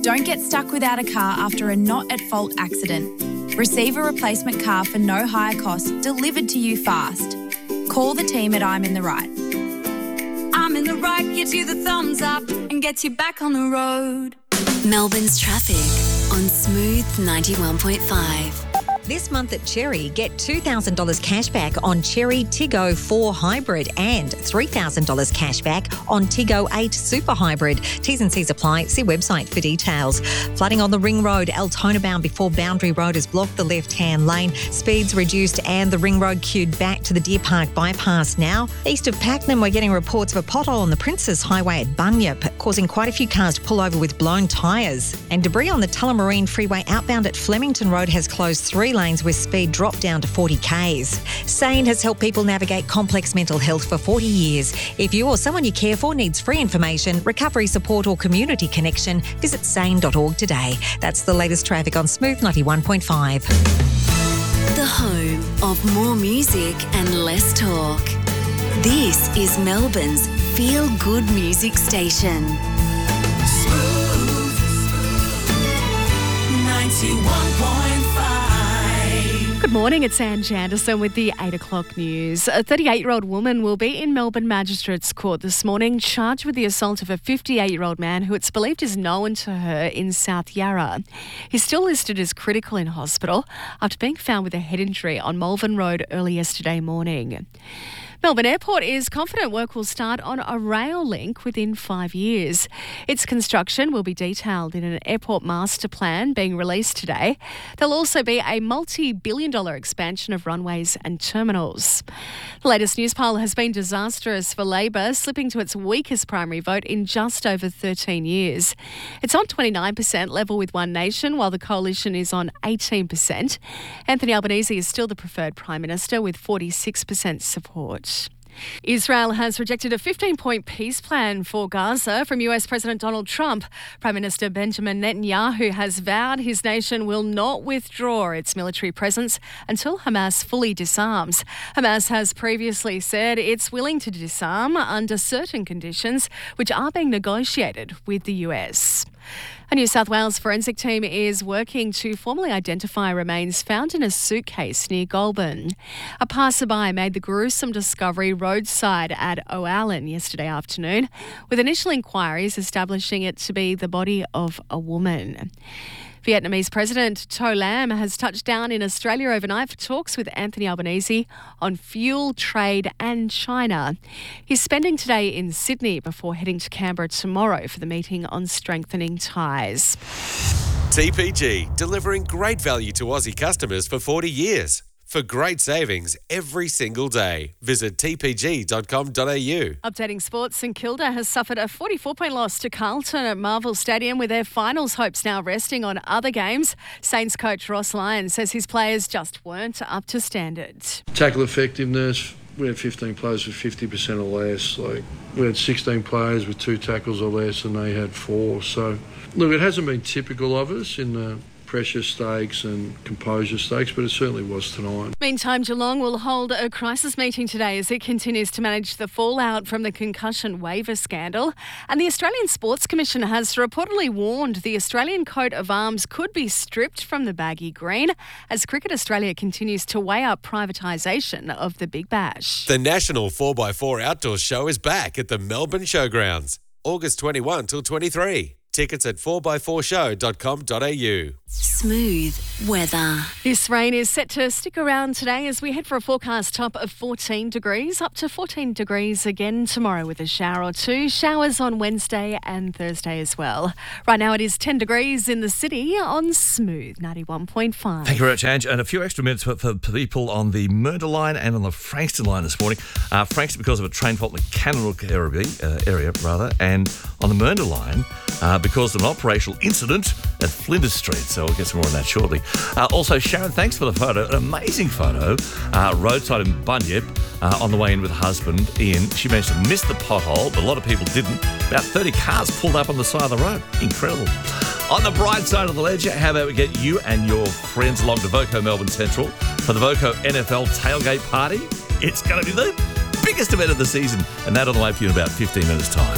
Don't get stuck without a car after a not-at-fault accident. Receive a replacement car for no higher cost delivered to you fast. Call the team at I'm in the Right. I'm in the Right gives you the thumbs up and gets you back on the road. Melbourne's traffic on Smooth 91.5. This month at Cherry, get $2,000 cash back on Cherry Tiggo 4 Hybrid and $3,000 cash back on Tiggo 8 Super Hybrid. T's and C's apply. See website for details. Flooding on the Ring Road, Altona bound before Boundary Road has blocked the left-hand lane. Speeds reduced and the Ring Road queued back to the Deer Park bypass now. East of Pakenham, we're getting reports of a pothole on the Princes Highway at Bunyip, causing quite a few cars to pull over with blown tyres. And debris on the Tullamarine Freeway outbound at Flemington Road has closed 3 lanes with speed dropped down to 40 k's. SANE has helped people navigate complex mental health for 40 years. If you or someone you care for needs free information, recovery support or community connection, visit sane.org today. That's the latest traffic on Smooth 91.5. The home of more music and less talk. This is Melbourne's feel-good music station. Smooth 91.5. Good morning, it's Anne Janderson with the 8 o'clock news. A 38-year-old woman will be in Melbourne Magistrates Court this morning, charged with the assault of a 58-year-old man who it's believed is known to her in South Yarra. He's still listed as critical in hospital after being found with a head injury on Malvern Road early yesterday morning. Melbourne Airport is confident work will start on a rail link within 5 years. Its construction will be detailed in an airport master plan being released today. There'll also be a multi-billion-dollar expansion of runways and terminals. The latest news poll has been disastrous for Labor, slipping to its weakest primary vote in just over 13 years. It's on 29%, level with One Nation, while the coalition is on 18%. Anthony Albanese is still the preferred Prime Minister with 46% support. Israel has rejected a 15-point peace plan for Gaza from US President Donald Trump. Prime Minister Benjamin Netanyahu has vowed his nation will not withdraw its military presence until Hamas fully disarms. Hamas has previously said it's willing to disarm under certain conditions, which are being negotiated with the US. A New South Wales forensic team is working to formally identify remains found in a suitcase near Goulburn. A passerby made the gruesome discovery roadside at O'Allen yesterday afternoon, with initial inquiries establishing it to be the body of a woman. Vietnamese President To Lam has touched down in Australia overnight for talks with Anthony Albanese on fuel, trade and China. He's spending today in Sydney before heading to Canberra tomorrow for the meeting on strengthening ties. TPG, delivering great value to Aussie customers for 40 years. For great savings every single day, visit tpg.com.au. Updating sports, St Kilda has suffered a 44-point loss to Carlton at Marvel Stadium, with their finals hopes now resting on other games. Saints coach Ross Lyon says his players just weren't up to standard. Tackle effectiveness, we had 15 players with 50% or less. We had 16 players with 2 tackles or less and they had 4. So, look, it hasn't been typical of us in the pressure stakes and composure stakes, but it certainly was tonight. Meantime, Geelong will hold a crisis meeting today as it continues to manage the fallout from the concussion waiver scandal. And the Australian Sports Commission has reportedly warned the Australian coat of arms could be stripped from the baggy green as Cricket Australia continues to weigh up privatisation of the Big Bash. The National 4x4 Outdoor Show is back at the Melbourne Showgrounds, August 21 till 23. Tickets at 4x4show.com.au. Smooth weather. This rain is set to stick around today as we head for a forecast top of 14 degrees, up to 14 degrees again tomorrow with a shower or two. Showers on Wednesday and Thursday as well. Right now it is 10 degrees in the city on Smooth 91.5. Thank you very much, Ange. And a few extra minutes for people on the Mernda line and on the Frankston line this morning. Frankston because of a train fault in the Cannock area, and on the Mernda line because of an operational incident at Flinders Street. So we'll get some more on that shortly. Also, Sharon, thanks for the photo. An amazing photo. Roadside in Bunyip on the way in with her husband, Ian. She managed to miss the pothole, but a lot of people didn't. About 30 cars pulled up on the side of the road. Incredible. On the bright side of the ledger, how about we get you and your friends along to Voco Melbourne Central for the Voco NFL tailgate party? It's going to be the biggest event of the season, and that on the way for you in about 15 minutes' time.